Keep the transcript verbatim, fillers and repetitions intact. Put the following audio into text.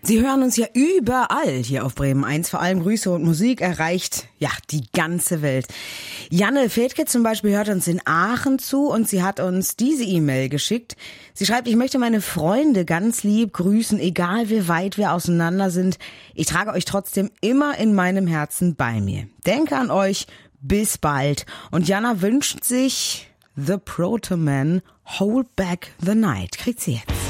Sie hören uns ja überall hier auf Bremen eins. Vor allem Grüße und Musik erreicht, ja, die ganze Welt. Janne Fedke zum Beispiel hört uns in Aachen zu und sie hat uns diese E-Mail geschickt. Sie schreibt, ich möchte meine Freunde ganz lieb grüßen, egal wie weit wir auseinander sind. Ich trage euch trotzdem immer in meinem Herzen bei mir. Denke an euch, bis bald. Und Jana wünscht sich The Protoman, Hold Back the Night. Kriegt sie jetzt.